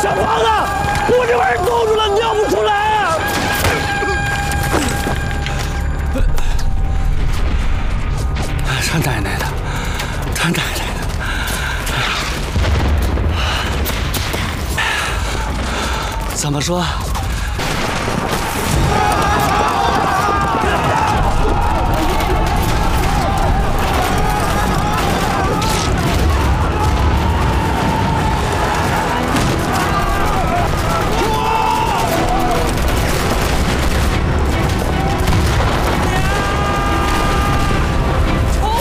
小胖子，我这玩意儿冻住了，尿不出来啊！他奶奶的，他奶奶的！怎么说？